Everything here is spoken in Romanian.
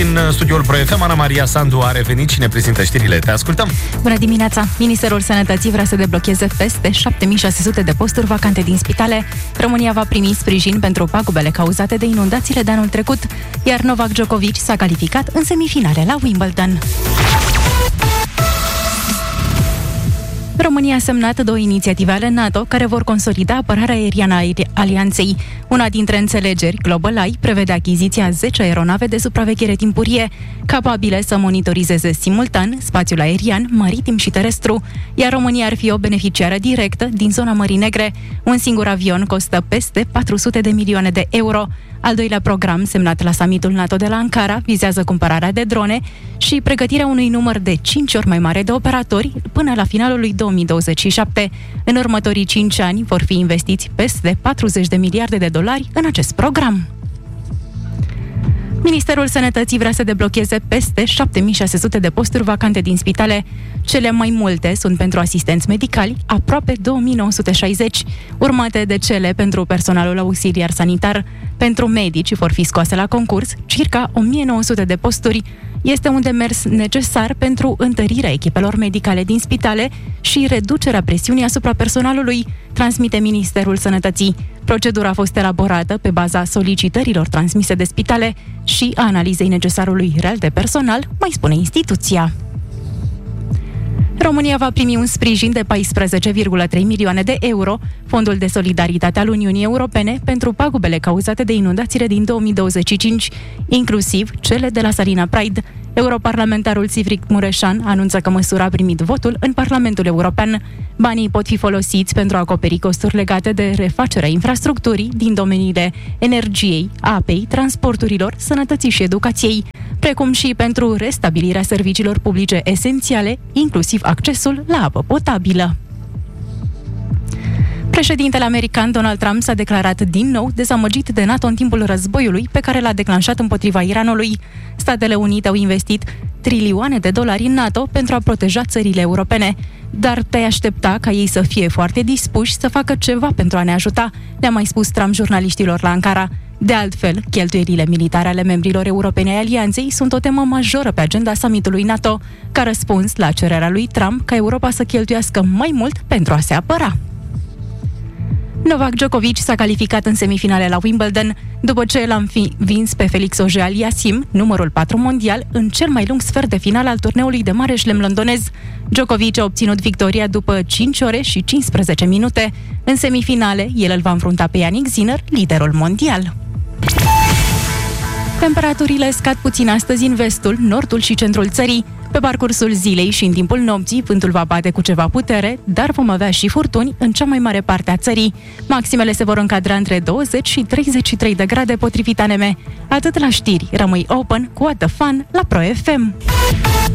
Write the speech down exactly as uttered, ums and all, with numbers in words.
din studioul Pro F M. Ana Maria Sandu a revenit și ne prezintă știrile. Te ascultăm! Bună dimineața! Ministerul Sănătății vrea să deblocheze peste șapte mii șase sute de posturi vacante din spitale. România va primi sprijin pentru pagubele cauzate de inundațiile de anul trecut, iar Novak Djokovic s-a calificat în semifinale la Wimbledon. România a semnat două inițiative ale NATO care vor consolida apărarea aeriană a alianței. Una dintre înțelegeri, Global Eye, prevede achiziția zece aeronave de supraveghere timpurie, capabile să monitorizeze simultan spațiul aerian, maritim și terestru, iar România ar fi o beneficiară directă din zona Mării Negre. Un singur avion costă peste patru sute de milioane de euro. Al doilea program, semnat la summitul NATO de la Ankara, vizează cumpărarea de drone și pregătirea unui număr de cinci ori mai mare de operatori până la finalul lui două mii douăzeci și șapte. În următorii cinci ani vor fi investiți peste patruzeci de miliarde de dolari în acest program. Ministerul Sănătății vrea să deblocheze peste șapte mii șase sute de posturi vacante din spitale. Cele mai multe sunt pentru asistenți medicali, aproape două mii nouă sute șaizeci, urmate de cele pentru personalul auxiliar sanitar. Pentru medici vor fi scoase la concurs circa o mie nouă sute de posturi. Este un demers necesar pentru întărirea echipelor medicale din spitale și reducerea presiunii asupra personalului, transmite Ministerul Sănătății. Procedura a fost elaborată pe baza solicitărilor transmise de spitale și a analizei necesarului real de personal, mai spune instituția. România va primi un sprijin de paisprezece virgulă trei milioane de euro, Fondul de Solidaritate al Uniunii Europene, pentru pagubele cauzate de inundațiile din două mii douăzeci și cinci, inclusiv cele de la Salina Pride. Europarlamentarul Civric Mureșan anunță că măsura a primit votul în Parlamentul European. Banii pot fi folosiți pentru a acoperi costuri legate de refacerea infrastructurii din domeniile energiei, apei, transporturilor, sănătății și educației, precum și pentru restabilirea serviciilor publice esențiale, inclusiv accesul la apă potabilă. Președintele american Donald Trump s-a declarat din nou dezamăgit de NATO în timpul războiului pe care l-a declanșat împotriva Iranului. Statele Unite au investit trilioane de dolari în NATO pentru a proteja țările europene, dar te-ai aștepta ca ei să fie foarte dispuși să facă ceva pentru a ne ajuta, le-a mai spus Trump jurnaliștilor la Ankara. De altfel, cheltuielile militare ale membrilor europene ai alianței sunt o temă majoră pe agenda summitului NATO, ca răspuns la cererea lui Trump ca Europa să cheltuiască mai mult pentru a se apăra. Novak Djokovic s-a calificat în semifinale la Wimbledon după ce l-a învins pe Felix Auger-Aliassime, numărul patru mondial, în cel mai lung sfert de final al turneului de mare șlem londonez. Djokovic a obținut victoria după cinci ore și cincisprezece minute. În semifinale, el îl va înfrunta pe Jannik Sinner, liderul mondial. Temperaturile scad puțin astăzi în vestul, nordul și centrul țării. Pe parcursul zilei și în timpul nopții, vântul va bate cu ceva putere, dar vom avea și furtuni în cea mai mare parte a țării. Maximele se vor încadra între douăzeci și treizeci și trei de grade potrivit A N M. Atât la știri, rămâi open cu What the Fun la Pro F M.